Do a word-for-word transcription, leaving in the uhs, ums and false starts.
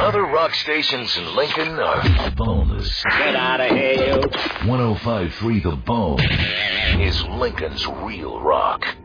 Other rock stations in Lincoln are bonus. Get out of here, you. one oh five point three The Bone is Lincoln's real rock.